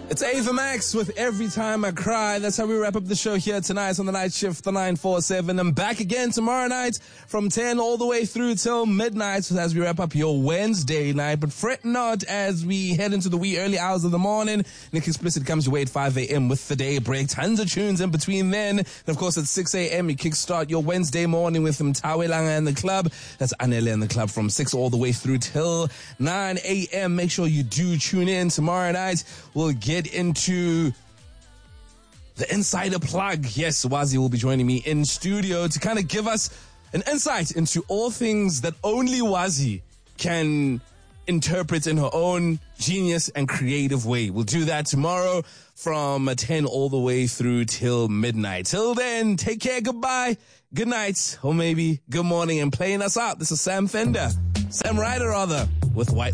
It's Ava Max with Every Time I Cry. That's how we wrap up the show here tonight on the night shift, the 947. I'm back again tomorrow night from 10 all the way through till midnight as we wrap up your Wednesday night. But fret not as we head into the wee early hours of the morning. Nick Explicit comes your way at 5 a.m. with the day break. Tons of tunes in between then. And of course at 6 a.m. you kickstart your Wednesday morning with Mtawelanga and the Club. That's Anele and the Club from 6 all the way through till 9 a.m. Make sure you do tune in tomorrow night. We'll get into the insider plug. Yes, Wazi will be joining me in studio to kind of give us an insight into all things that only Wazi can interpret in her own genius and creative way. We'll do that tomorrow from 10 all the way through till midnight. Till then, take care, goodbye, good night, or maybe good morning, and playing us out. This is Sam Ryder, with White